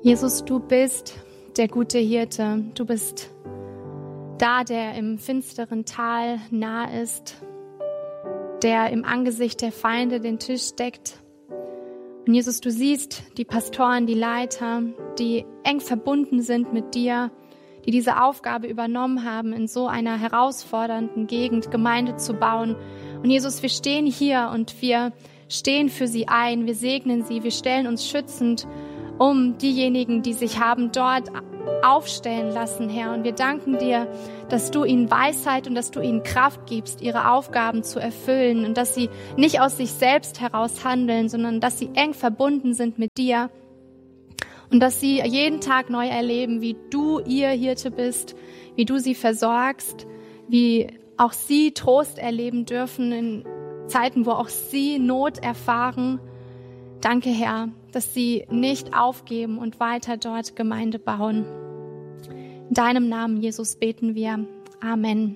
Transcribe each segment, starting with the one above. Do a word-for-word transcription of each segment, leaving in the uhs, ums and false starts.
Jesus, du bist der gute Hirte. Du bist da, der im finsteren Tal nah ist, der im Angesicht der Feinde den Tisch deckt. Und Jesus, du siehst die Pastoren, die Leiter, die eng verbunden sind mit dir, die diese Aufgabe übernommen haben, in so einer herausfordernden Gegend Gemeinde zu bauen. Und Jesus, wir stehen hier und wir stehen für sie ein, wir segnen sie, wir stellen uns schützend um diejenigen, die sich haben dort aufstellen lassen, Herr. Und wir danken dir, dass du ihnen Weisheit und dass du ihnen Kraft gibst, ihre Aufgaben zu erfüllen und dass sie nicht aus sich selbst heraus handeln, sondern dass sie eng verbunden sind mit dir und dass sie jeden Tag neu erleben, wie du ihr Hirte bist, wie du sie versorgst, wie auch sie Trost erleben dürfen in Zeiten, wo auch sie Not erfahren. Danke, Herr, dass sie nicht aufgeben und weiter dort Gemeinde bauen. In deinem Namen, Jesus, beten wir. Amen.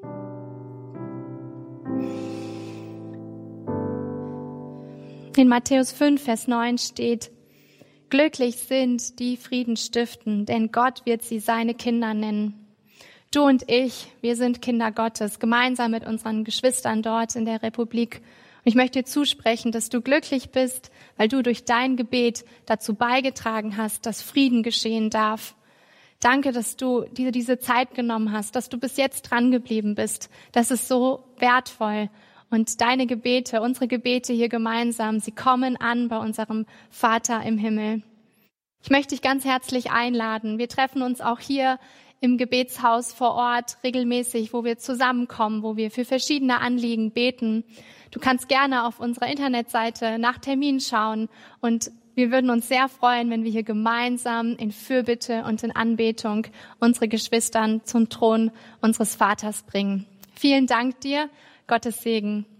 In Matthäus fünf, Vers neun steht: Glücklich sind die Frieden stiften, denn Gott wird sie seine Kinder nennen. Du und ich, wir sind Kinder Gottes, gemeinsam mit unseren Geschwistern dort in der Republik. Und ich möchte dir zusprechen, dass du glücklich bist, weil du durch dein Gebet dazu beigetragen hast, dass Frieden geschehen darf. Danke, dass du dir diese Zeit genommen hast, dass du bis jetzt dran geblieben bist. Das ist so wertvoll. Und deine Gebete, unsere Gebete hier gemeinsam, sie kommen an bei unserem Vater im Himmel. Ich möchte dich ganz herzlich einladen. Wir treffen uns auch hier im Gebetshaus vor Ort regelmäßig, wo wir zusammenkommen, wo wir für verschiedene Anliegen beten. Du kannst gerne auf unserer Internetseite nach Terminen schauen und wir würden uns sehr freuen, wenn wir hier gemeinsam in Fürbitte und in Anbetung unsere Geschwistern zum Thron unseres Vaters bringen. Vielen Dank dir, Gottes Segen.